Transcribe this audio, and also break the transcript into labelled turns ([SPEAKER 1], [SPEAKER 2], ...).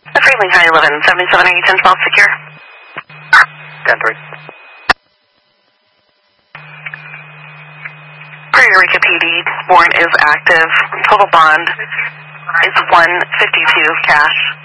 [SPEAKER 1] Freeling, how you living? 77, 8, 10, 12, secure.
[SPEAKER 2] 10-3.
[SPEAKER 1] Per Eureka PD, warrant is active. Total bond is 152 cash.